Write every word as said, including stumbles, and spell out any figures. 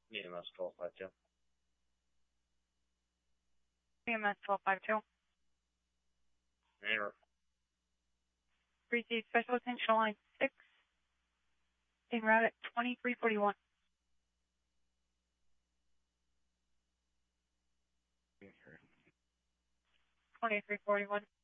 E M S twelve five two. E M S twelve five two. Error. Receive special attention line six. En route at twenty-three forty-one. twenty-three forty-one.